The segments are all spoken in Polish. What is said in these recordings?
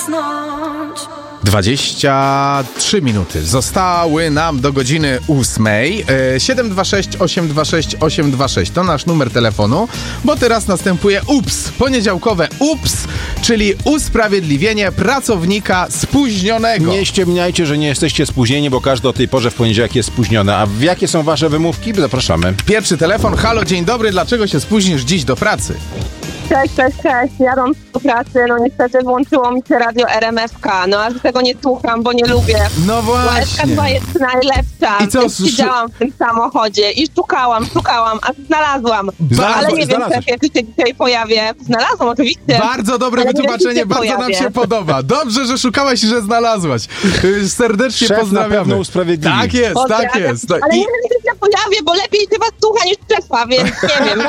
zasnąć. 23 minuty zostały nam do godziny 8. 726 826 826 to nasz numer telefonu, bo teraz następuje UPS, poniedziałkowe UPS, czyli usprawiedliwienie pracownika spóźnionego. Nie ściemniajcie, że nie jesteście spóźnieni, bo każdy o tej porze w poniedziałek jest spóźniony. A jakie są wasze wymówki? Zapraszamy. Pierwszy telefon. Halo, dzień dobry, dlaczego się spóźnisz dziś do pracy? Cześć. Jadąc do pracy, no niestety włączyło mi się radio RMFK. No a tego nie słucham, bo nie lubię. No Bo właśnie. SK2 jest najlepsza. I co, Więc siedziałam w tym samochodzie i szukałam, aż znalazłam. Ale nie wiem, czy jak się dzisiaj pojawię. Znalazłam oczywiście. Bardzo dobre ale wytłumaczenie, nie wiem, czy się bardzo nam pojawię. się podoba. Dobrze, że szukałaś i że znalazłaś. Serdecznie Szef na pozdrawiamy. pewno usprawiedliwi. Tak jest. Ale nie wiem, czy się pojawię, bo lepiej się was słucha niż szefa, więc nie wiem.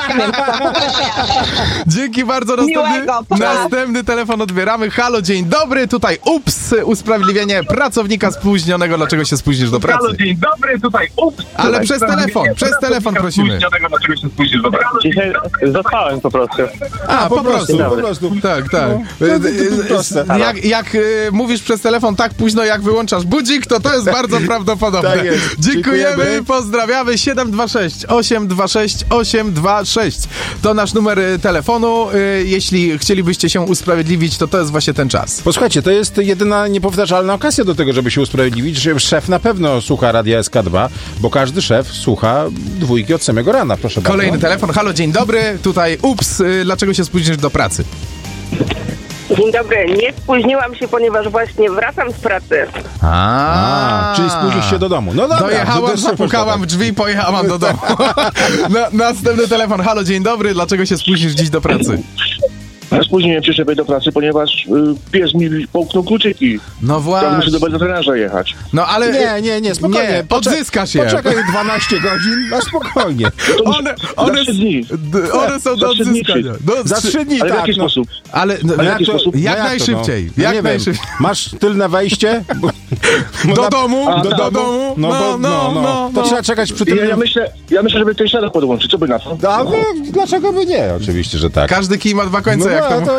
Dzięki bardzo. Miłego, pa. Następny telefon odbieramy. Halo, dzień dobry. Tutaj UPS, usprawiedliwienie pracownika spóźnionego. Dlaczego się spóźnisz do pracy? Halo, dzień dobry, tutaj UPS. Ale przez telefon prosimy. Dlaczego się spóźnisz do pracy? Dzisiaj zaspałem po prostu. A, po prostu. Tak. proste. Jak mówisz przez telefon tak późno, jak wyłączasz budzik, to jest bardzo prawdopodobne. Tak jest. Dziękujemy, pozdrawiamy. 726 826 826 to nasz numer telefonu. Jeśli chcielibyście się usprawiedliwić, to jest właśnie ten czas. Posłuchajcie, to jest jedyna niepowtarzalna okazja do tego, żeby się usprawiedliwić, że szef na pewno słucha radia SK2, bo każdy szef słucha dwójki od samego rana. Proszę bardzo. Kolejny telefon. Halo, dzień dobry. Tutaj ups, dlaczego się spóźnisz do pracy? Dzień dobry, nie spóźniłam się, ponieważ właśnie wracam z pracy. Czyli spóźnisz się do domu. No dobra. Dojechałam, zapukałam w drzwi i pojechałam do domu. Następny telefon. Halo, dzień dobry. Dlaczego się spóźnisz dziś do pracy? Spóźniłem się, żeby do pracy, ponieważ pies mi połknął kluczyki. No Ja właśnie. muszę do bezweterynarza jechać. No ale... Nie, spokojnie. Nie, odzyskasz je. Poczekaj 12 godzin, na spokojnie. One są do Za 3 dni odzyskania. Za 3 dni, Ale w tak. jaki sposób? Ale w jaki sposób? jak to, najszybciej. No? Jak Nie najszybciej. wiem. Masz tylne wejście? Do domu. To trzeba czekać przy tym. Ja myślę, żeby ten szereg podłączyć. Co by na to? Dlaczego by nie? Oczywiście, że tak. Każdy kij ma dwa końce, jak to...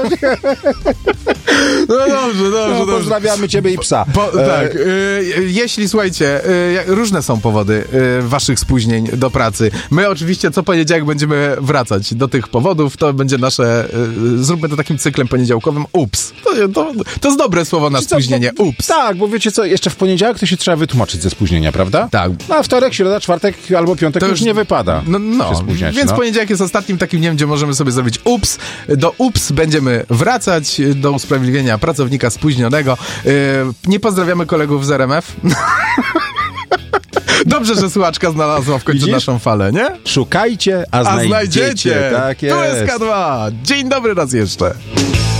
No dobrze. Pozdrawiamy ciebie i psa. Tak, jeśli, słuchajcie, różne są powody waszych spóźnień do pracy. My oczywiście co poniedziałek będziemy wracać do tych powodów, to będzie nasze, zróbmy to takim cyklem poniedziałkowym, ups. To jest dobre słowo na spóźnienie, ups. Tak, bo wiecie co, jeszcze w poniedziałek to się trzeba wytłumaczyć ze spóźnienia, prawda? Tak. No, a wtorek, środa, czwartek albo piątek to już nie wypada się spóźniać. Więc poniedziałek jest ostatnim takim dniem, gdzie możemy sobie zrobić ups. Do ups będziemy wracać, do usprawiedliwienia pracownika spóźnionego. Nie pozdrawiamy kolegów z RMF. Dobrze, że słuchaczka znalazła w końcu naszą falę, nie? Szukajcie, a znajdziecie. Tak jest. Tu jest K2. Dzień dobry raz jeszcze.